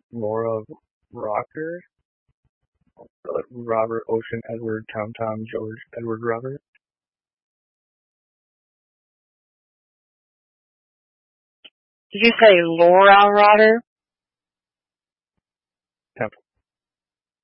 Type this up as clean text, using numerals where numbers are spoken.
Laura Rocker, Robert Ocean Edward Tom Tom George Edward Robert. Did you say Laura Rotter?